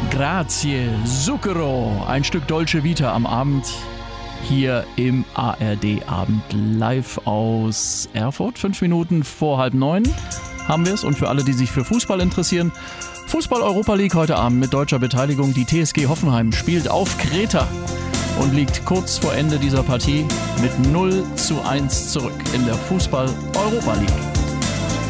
Grazie, Zucchero. Ein Stück Dolce Vita am Abend hier im ARD Abend live aus Erfurt. 5 Minuten vor 8:30 haben wir es. Und für alle, die sich für Fußball interessieren, Fußball-Europa League heute Abend mit deutscher Beteiligung. Die TSG Hoffenheim spielt auf Kreta und liegt kurz vor Ende dieser Partie mit 0:1 zurück in der Fußball-Europa League.